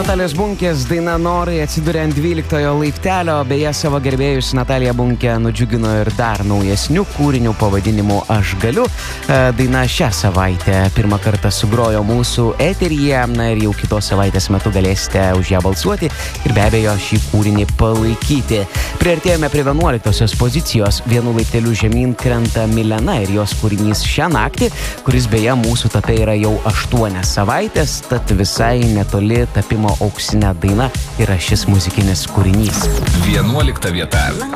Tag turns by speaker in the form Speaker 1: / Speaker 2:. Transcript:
Speaker 1: Natalijos Bunkės daina Norai atsiduria ant 12 laiptelio, beje savo gerbėjus Natalija Bunkė nudžiugino ir dar naujesnių kūrinių pavadinimu Aš galiu. Daina šią savaitę pirmą kartą sugrojo mūsų eteryje, na ir jau kitos savaitės metu galėsite už ją balsuoti ir be abejo šį kūrinį palaikyti. Priartėjome prie 11 pozicijos, vienu laipteliu žemyn krenta Milena ir jos kūrinys Šią naktį, kuris beje mūsų tape yra jau 8 savaitės, tad visai netoli tapimo auksinė daina yra šis muzikinis kūrinys.
Speaker 2: 11 vieta.